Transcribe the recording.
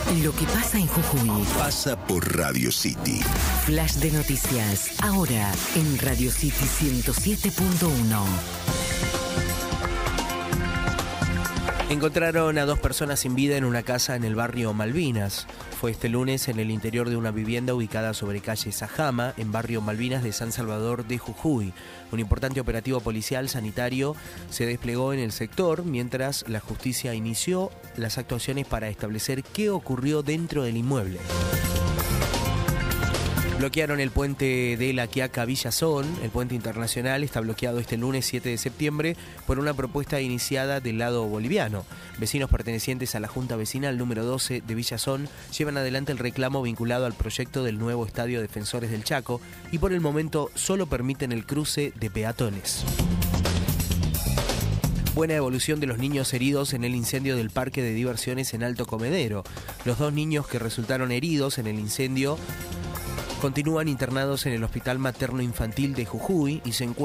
Lo que pasa en Jujuy pasa por Radio City. Flash de noticias, ahora en Radio City 107.1. Encontraron a 2 personas sin vida en una casa en el barrio Malvinas. Fue este lunes en el interior de una vivienda ubicada sobre calle Sajama, en barrio Malvinas de San Salvador de Jujuy. Un importante operativo policial sanitario se desplegó en el sector, mientras la justicia inició las actuaciones para establecer qué ocurrió dentro del inmueble. Bloquearon el puente de La Quiaca Villazón. El puente internacional está bloqueado este lunes 7 de septiembre por una propuesta iniciada del lado boliviano. Vecinos pertenecientes a la Junta Vecinal número 12 de Villazón llevan adelante el reclamo vinculado al proyecto del nuevo Estadio Defensores del Chaco y por el momento solo permiten el cruce de peatones. Buena evolución de los niños heridos en el incendio del parque de diversiones en Alto Comedero. Los 2 niños que resultaron heridos en el incendio continúan internados en el Hospital Materno Infantil de Jujuy y se encuentran